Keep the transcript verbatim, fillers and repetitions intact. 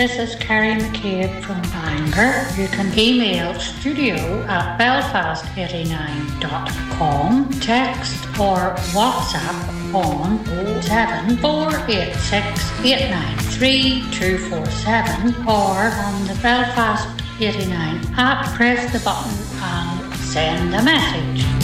This is Carrie McCabe from Bangor. You can email studio at belfast eighty-nine dot com, text or WhatsApp on oh seven four eight six eight nine three two four seven or on the Belfast eighty-nine app. Press the button and send a message.